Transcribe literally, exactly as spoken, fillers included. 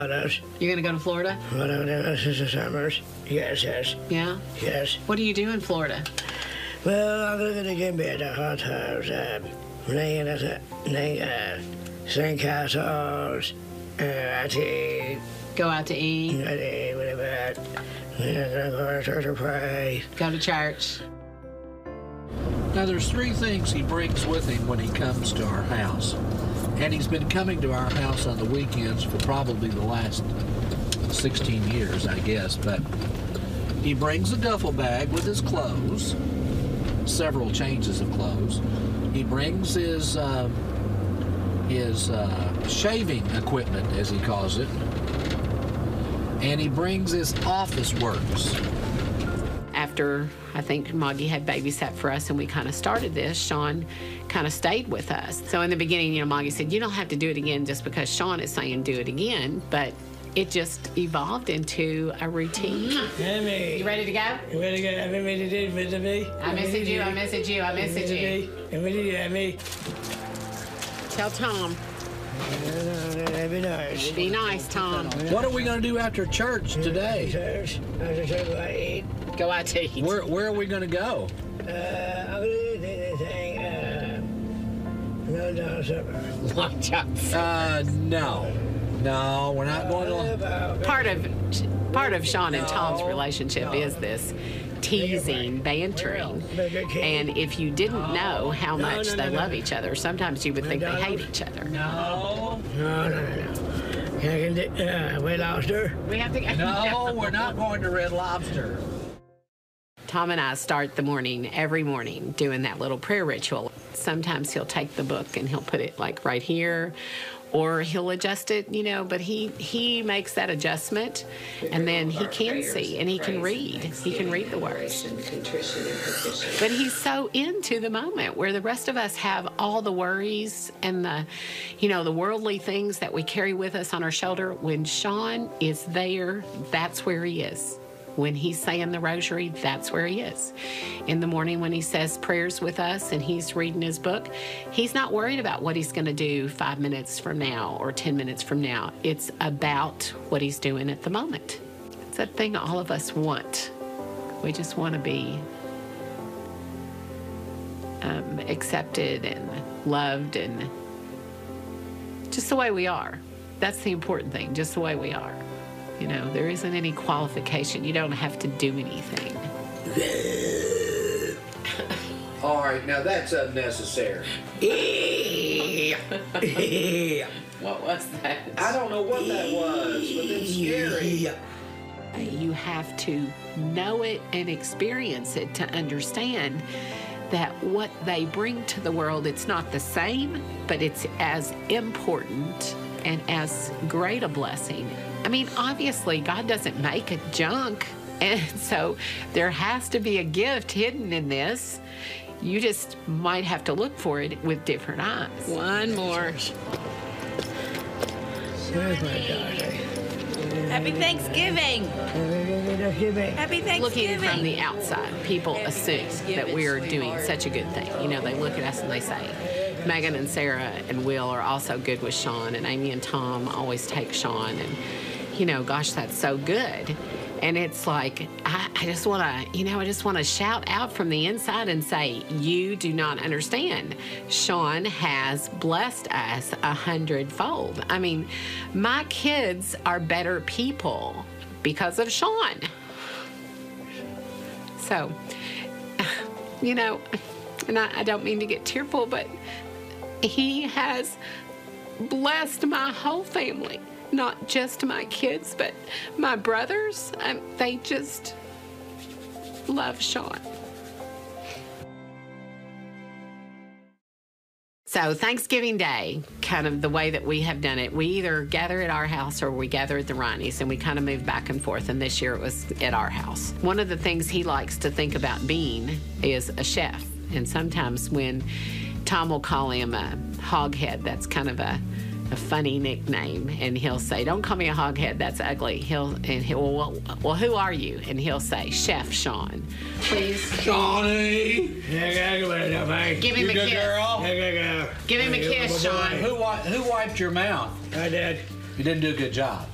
You're gonna go to Florida? The summers. Yes, yes. Yeah? Yes. What do you do in Florida? Well, I'm going to get me at the hot tubs, um, laying at the, laying, uh, sandcastles, uh, I eat. Go out to eat? I eat, whatever. Go to church or pray. Go to church. Now, there's three things he brings with him when he comes to our house. And he's been coming to our house on the weekends for probably the last sixteen years, I guess. But he brings a duffel bag with his clothes, several changes of clothes. He brings his uh, his uh, shaving equipment, as he calls it. And he brings his office works. After I think Moggy had babysat for us and we kind of started this, Sean kind of stayed with us. So in the beginning, you know, Moggy said, you don't have to do it again just because Sean is saying do it again. But it just evolved into a routine. Hey, You ready to go? You ready to go? I'm ready to do it, me. I message you, I message you, I message you. I'm ready to do me. Tell Tom. That'd be nice. Be nice, Tom. What are we going to do after church today? Church. After church, I eat. Go out to eat. Where, where are we going to go? Uh, I'm going to do this thing, uh, no John Supper. Long John. Uh, no. No, we're not going to... Part of part of Sean and Tom's relationship is this teasing, bantering. And if you didn't know how much they love each other, sometimes you would think they hate each other. No. No, no, no. Can I get uh, Red Lobster? We have to go. No, we're not going to Red Lobster. Tom and I start the morning, every morning, doing that little prayer ritual. Sometimes he'll take the book and he'll put it like right here, or he'll adjust it, you know, but he, he makes that adjustment, and then he can see and he can read. He can read the words. But he's so into the moment, where the rest of us have all the worries and the, you know, the worldly things that we carry with us on our shoulder. When Sean is there, that's where he is. When he's saying the rosary, that's where he is. In the morning when he says prayers with us and he's reading his book, he's not worried about what he's going to do five minutes from now or ten minutes from now. It's about what he's doing at the moment. It's that thing all of us want. We just want to be um, accepted and loved and just the way we are. That's the important thing, just the way we are. You know, there isn't any qualification. You don't have to do anything. All right, now that's unnecessary. What was that? I don't know what that was, but it's scary. You have to know it and experience it to understand that what they bring to the world, it's not the same, but it's as important and as great a blessing. I mean, obviously, God doesn't make a junk, and so there has to be a gift hidden in this. You just might have to look for it with different eyes. One more. Where's my daughter? Happy Thanksgiving. Happy Thanksgiving. Looking from the outside, people assume that we're doing such a good thing. You know, they look at us and they say, Megan and Sarah and Will are also good with Sean, and Amy and Tom always take Sean, and, you know, gosh, that's so good. And it's like, I, I just want to, you know, I just want to shout out from the inside and say, you do not understand. Sean has blessed us a hundredfold. I mean, my kids are better people because of Sean. So, you know, and I, I don't mean to get tearful, but he has blessed my whole family. Not just my kids, but my brothers. Um, they just love Sean. So Thanksgiving Day, kind of the way that we have done it, we either gather at our house or we gather at the Ronnies, and we kind of move back and forth, and this year it was at our house. One of the things he likes to think about being is a chef, and sometimes when Tom will call him a hoghead, that's kind of a a funny nickname, and he'll say, don't call me a hoghead, that's ugly. He'll and he'll well, well, who are you? And he'll say, Chef Sean. Please. Shawnee! Give him you a good kiss. girl? Give him a kiss, Sean. Who, wi who wiped your mouth? I did. You didn't do a good job.